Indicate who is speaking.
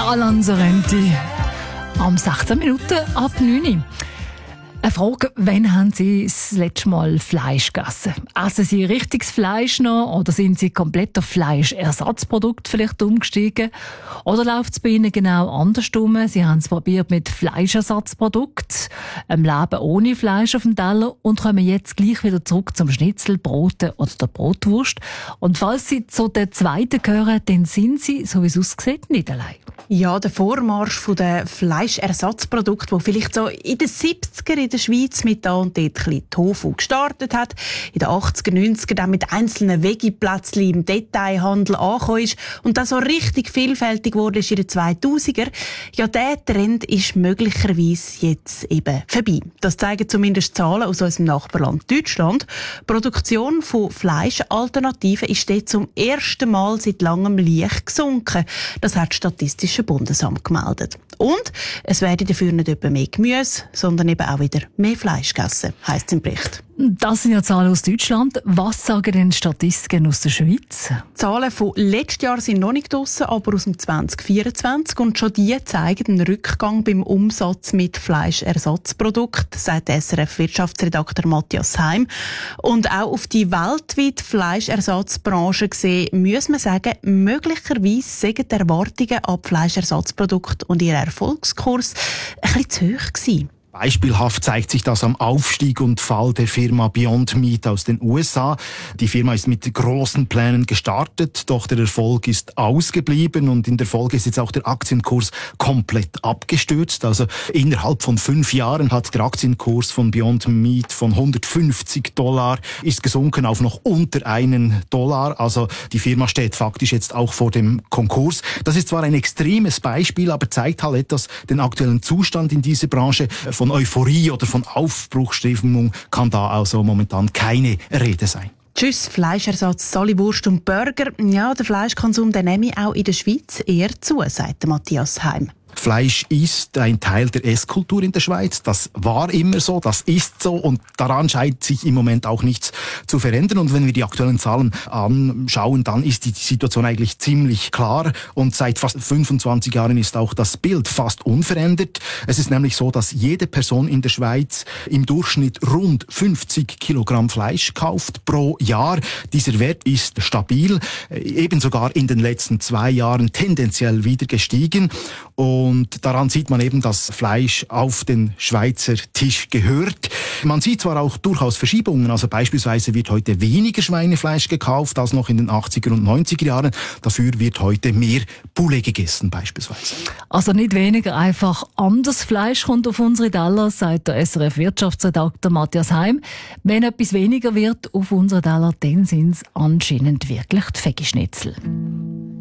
Speaker 1: La Lanzarenti. Am 16 Minuten ab 9 Uhr. Eine Frage, wann haben Sie das letzte Mal Fleisch gegessen? Essen Sie richtiges Fleisch noch oder sind Sie komplett auf Fleischersatzprodukte vielleicht umgestiegen? Oder läuft es bei Ihnen genau andersrum? Sie haben es probiert mit Fleischersatzprodukten, einem Leben ohne Fleisch auf dem Teller und kommen jetzt gleich wieder zurück zum Schnitzel, Broten oder der Brotwurst. Und falls Sie zu den Zweiten gehören, dann sind Sie, so wie es aussieht, nicht allein.
Speaker 2: Ja, der Vormarsch der Fleischersatzprodukte, der vielleicht so in den 70er in der Schweiz mit da und dort ein bisschen Tofu gestartet hat, in den 80er, 90er dann mit einzelnen Veggie-Plätzchen im Detailhandel angekommen ist und dann so richtig vielfältig wurde ist in den 2000er. Ja, der Trend ist möglicherweise jetzt eben vorbei. Das zeigen zumindest Zahlen aus unserem Nachbarland Deutschland. Die Produktion von Fleischalternativen ist dort zum ersten Mal seit langem leicht gesunken. Das hat das Statistische Bundesamt gemeldet. Und es werde dafür nicht etwa mehr Gemüse, sondern eben auch wieder mehr Fleisch gegessen, heisst es im Bericht.
Speaker 1: Das sind ja Zahlen aus Deutschland. Was sagen denn Statistiken aus der Schweiz?
Speaker 2: Die Zahlen von letztes Jahr sind noch nicht draussen, aber aus dem 2024. Und schon die zeigen einen Rückgang beim Umsatz mit Fleischersatzprodukten, sagt SRF-Wirtschaftsredakteur Matthias Heim. Und auch auf die weltweite Fleischersatzbranche gesehen, muss man sagen, möglicherweise sind die Erwartungen an die Fleischersatzprodukte und ihr Erfolgskurs ein bisschen zu hoch gewesen.
Speaker 3: Beispielhaft zeigt sich das am Aufstieg und Fall der Firma Beyond Meat aus den USA. Die Firma ist mit großen Plänen gestartet, doch der Erfolg ist ausgeblieben und in der Folge ist jetzt auch der Aktienkurs komplett abgestürzt. Also innerhalb von 5 Jahren hat der Aktienkurs von Beyond Meat von $150 ist gesunken auf noch unter $1. Also die Firma steht faktisch jetzt auch vor dem Konkurs. Das ist zwar ein extremes Beispiel, aber zeigt halt etwas den aktuellen Zustand in dieser Branche. Von Euphorie oder von Aufbruchsstimmung kann da also momentan keine Rede sein.
Speaker 2: Tschüss, Fleischersatz, Sali-Wurst und Burger. Ja, der Fleischkonsum der nehme auch in der Schweiz eher zu, sagt Matthias Heim.
Speaker 3: Fleisch ist ein Teil der Esskultur in der Schweiz. Das war immer so, das ist so und daran scheint sich im Moment auch nichts zu verändern. Und wenn wir die aktuellen Zahlen anschauen, dann ist die Situation eigentlich ziemlich klar. Und seit fast 25 Jahren ist auch das Bild fast unverändert. Es ist nämlich so, dass jede Person in der Schweiz im Durchschnitt rund 50 Kilogramm Fleisch kauft pro Jahr. Dieser Wert ist stabil, eben sogar in den letzten 2 Jahren tendenziell wieder gestiegen. Und daran sieht man eben, dass Fleisch auf den Schweizer Tisch gehört. Man sieht zwar auch durchaus Verschiebungen, also beispielsweise wird heute weniger Schweinefleisch gekauft als noch in den 80er und 90er Jahren. Dafür wird heute mehr Poulet gegessen beispielsweise.
Speaker 1: Also nicht weniger, einfach anderes Fleisch kommt auf unsere Teller, sagt der SRF-Wirtschaftsredakteur Matthias Heim. Wenn etwas weniger wird auf unsere Teller, dann sind es anscheinend wirklich die Veggie-Schnitzel.